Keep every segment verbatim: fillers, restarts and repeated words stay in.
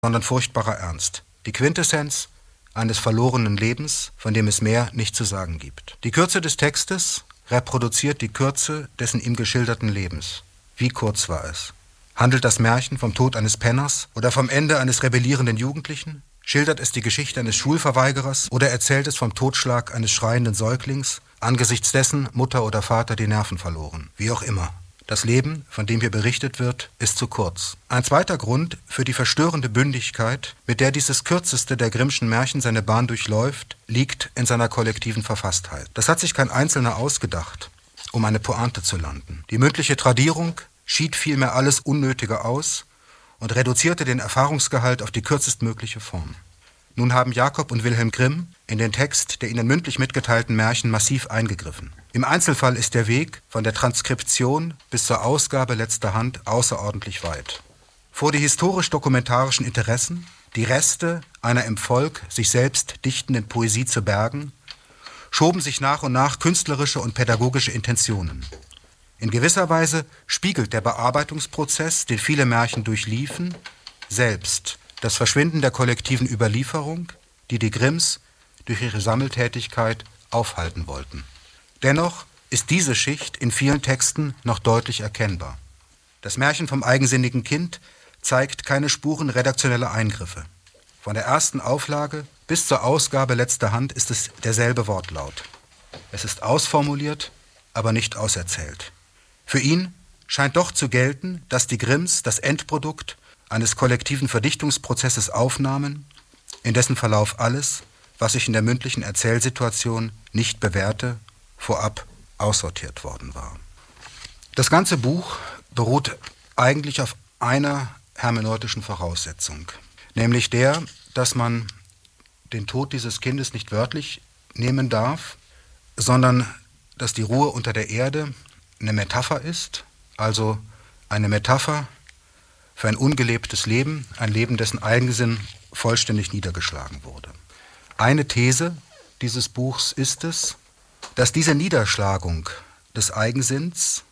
sondern furchtbarer Ernst. Die Quintessenz eines verlorenen Lebens, von dem es mehr nicht zu sagen gibt. Die Kürze des Textes reproduziert die Kürze dessen ihm geschilderten Lebens. Wie kurz war es? Handelt das Märchen vom Tod eines Penners oder vom Ende eines rebellierenden Jugendlichen? Schildert es die Geschichte eines Schulverweigerers oder erzählt es vom Totschlag eines schreienden Säuglings, angesichts dessen Mutter oder Vater die Nerven verloren? Wie auch immer. Das Leben, von dem hier berichtet wird, ist zu kurz. Ein zweiter Grund für die verstörende Bündigkeit, mit der dieses kürzeste der Grimmschen Märchen seine Bahn durchläuft, liegt in seiner kollektiven Verfasstheit. Das hat sich kein Einzelner ausgedacht, um eine Pointe zu landen. Die mündliche Tradierung schied vielmehr alles Unnötige aus und reduzierte den Erfahrungsgehalt auf die kürzestmögliche Form. Nun haben Jakob und Wilhelm Grimm in den Text der ihnen mündlich mitgeteilten Märchen massiv eingegriffen. Im Einzelfall ist der Weg von der Transkription bis zur Ausgabe letzter Hand außerordentlich weit. Vor die historisch-dokumentarischen Interessen, die Reste einer im Volk sich selbst dichtenden Poesie zu bergen, schoben sich nach und nach künstlerische und pädagogische Intentionen. In gewisser Weise spiegelt der Bearbeitungsprozess, den viele Märchen durchliefen, selbst das Verschwinden der kollektiven Überlieferung, die die Grimms durch ihre Sammeltätigkeit aufhalten wollten. Dennoch ist diese Schicht in vielen Texten noch deutlich erkennbar. Das Märchen vom eigensinnigen Kind zeigt keine Spuren redaktioneller Eingriffe. Von der ersten Auflage bis zur Ausgabe letzter Hand ist es derselbe Wortlaut. Es ist ausformuliert, aber nicht auserzählt. Für ihn scheint doch zu gelten, dass die Grimms das Endprodukt eines kollektiven Verdichtungsprozesses aufnahmen, in dessen Verlauf alles, was sich in der mündlichen Erzählsituation nicht bewährte, vorab aussortiert worden war. Das ganze Buch beruht eigentlich auf einer hermeneutischen Voraussetzung, nämlich der, dass man den Tod dieses Kindes nicht wörtlich nehmen darf, sondern dass die Ruhe unter der Erde eine Metapher ist, also eine Metapher für ein ungelebtes Leben, ein Leben, dessen Eigensinn vollständig niedergeschlagen wurde. Eine These dieses Buchs ist es, dass diese Niederschlagung des Eigensinns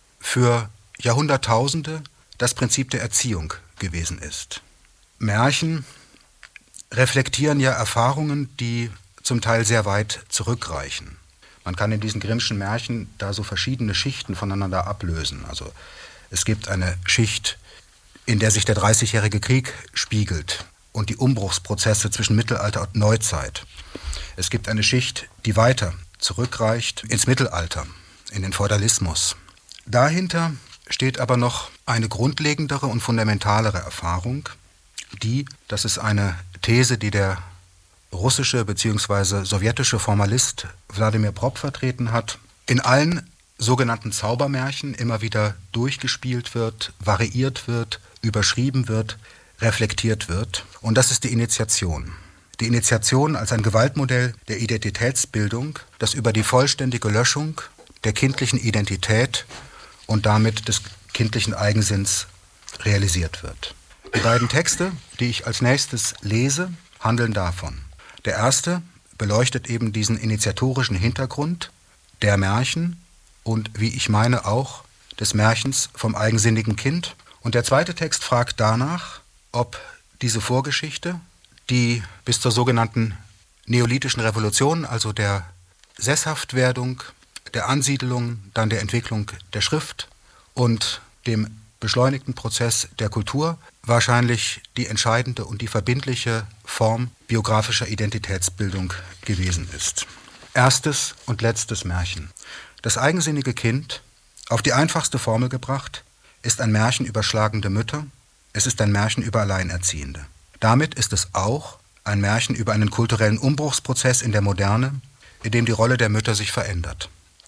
für Jahrhunderttausende das Prinzip der Erziehung gewesen ist. Märchen reflektieren ja Erfahrungen, die zum Teil sehr weit zurückreichen. Man kann in diesen Grimmschen Märchen da so verschiedene Schichten voneinander ablösen. Also es gibt eine Schicht, in der sich der Dreißigjährige Krieg spiegelt und die Umbruchsprozesse zwischen Mittelalter und Neuzeit. Es gibt eine Schicht, die weiter zurückreicht ins Mittelalter, in den Feudalismus. Dahinter steht aber noch eine grundlegendere und fundamentalere Erfahrung, die, das ist eine These, die der russische bzw. sowjetische Formalist Wladimir Propp vertreten hat, in allen sogenannten Zaubermärchen immer wieder durchgespielt wird, variiert wird, überschrieben wird, reflektiert wird. Und das ist die Initiation. Die Initiation als ein Gewaltmodell der Identitätsbildung, das über die vollständige Löschung der kindlichen Identität und damit des kindlichen Eigensinns realisiert wird. Die beiden Texte, die ich als nächstes lese, handeln davon. Der erste beleuchtet eben diesen initiatorischen Hintergrund der Märchen und, wie ich meine, auch des Märchens vom eigensinnigen Kind. Und der zweite Text fragt danach, ob diese Vorgeschichte, die bis zur sogenannten Neolithischen Revolution, also der Sesshaftwerdung, der Ansiedelung, dann der Entwicklung der Schrift und dem beschleunigten Prozess der Kultur, wahrscheinlich die entscheidende und die verbindliche Form biografischer Identitätsbildung gewesen ist. Erstes und letztes Märchen. Das eigensinnige Kind, auf die einfachste Formel gebracht, ist ein Märchen über schlagende Mütter, es ist ein Märchen über Alleinerziehende. Damit ist es auch ein Märchen über einen kulturellen Umbruchsprozess in der Moderne, in dem die Rolle der Mütter sich verändert.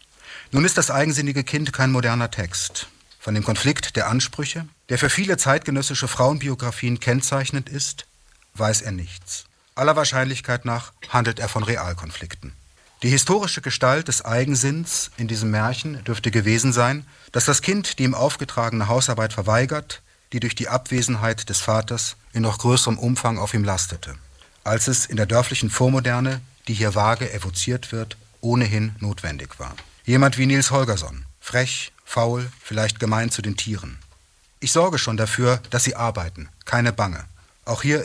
Nun ist das eigensinnige Kind kein moderner Text. Von dem Konflikt der Ansprüche, der für viele zeitgenössische Frauenbiografien kennzeichnend ist, weiß er nichts. Aller Wahrscheinlichkeit nach handelt er von Realkonflikten. Die historische Gestalt des Eigensinns in diesem Märchen dürfte gewesen sein, dass das Kind die ihm aufgetragene Hausarbeit verweigert, die durch die Abwesenheit des Vaters in noch größerem Umfang auf ihm lastete, als es in der dörflichen Vormoderne, die hier vage evoziert wird, ohnehin notwendig war. Jemand wie Nils Holgersson, frech, faul, vielleicht gemein zu den Tieren. Ich sorge schon dafür, dass sie arbeiten, keine Bange. Auch hier